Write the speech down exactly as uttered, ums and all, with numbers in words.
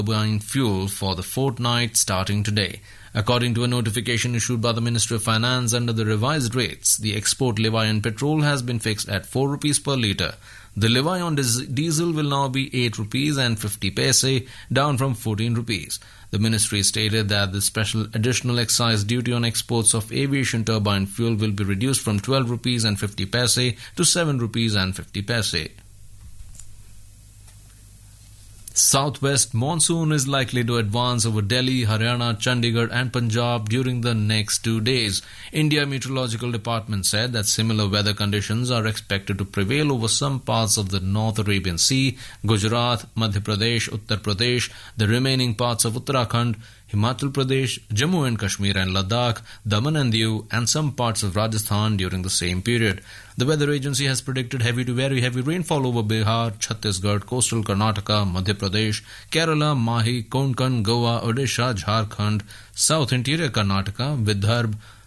turbine fuel for the fortnight starting today. According to a notification issued by the Ministry of Finance under the revised rates, the export levy on petrol has been fixed at four rupees per litre. The levy on diesel will now be eight rupees and fifty paise, down from fourteen rupees. The ministry stated that the special additional excise duty on exports of aviation turbine fuel will be reduced from twelve rupees and fifty paise to seven rupees and fifty paise. Southwest monsoon is likely to advance over Delhi, Haryana, Chandigarh and Punjab during the next two days. India Meteorological Department said that similar weather conditions are expected to prevail over some parts of the North Arabian Sea, Gujarat, Madhya Pradesh, Uttar Pradesh, the remaining parts of Uttarakhand, Himachal Pradesh, Jammu and Kashmir and Ladakh, Daman and Diu and some parts of Rajasthan during the same period. The weather agency has predicted heavy to very heavy rainfall over Bihar, Chhattisgarh, coastal Karnataka, Madhya Pradesh, Kerala, Mahi, Konkan, Goa, Odisha, Jharkhand, South Interior Karnataka, Vidarbha,